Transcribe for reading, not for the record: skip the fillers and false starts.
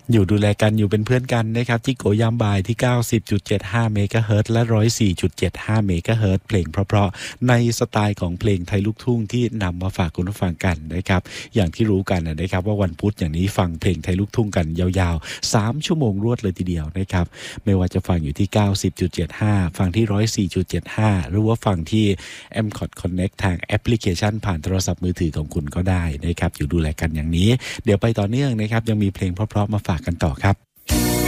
อยู่ดูแลกันอยู่เป็นเพื่อนกันนะครับที่โกยามบ่ายที่ 90.75 เมกะเฮิรตซ์และ 104.75 เมกะเฮิรตซ์เพลงเพราะๆในสไตล์ของเพลงไทยลูกทุ่งที่นำมาฝากคุณผู้ฟังกันนะครับอย่างที่รู้กันนะครับว่าวันพุธอย่างนี้ฟังเพลงไทยลูกทุ่งกันยาวๆ3ชั่วโมงรวดเลยทีเดียวนะครับไม่ว่าจะฟังอยู่ที่ 90.75 ฟังที่ 104.75 หรือว่าฟังที่ MCOT Connect ทางแอปพลิเคชันผ่านโทรศัพท์มือถือของคุณก็ได้นะครับอยู่ดูแลกันอย่างนี้เดี๋ยวไปต่อเนื่องนะครับยังมีเพลงเพราะๆมาฝากกันต่อครับ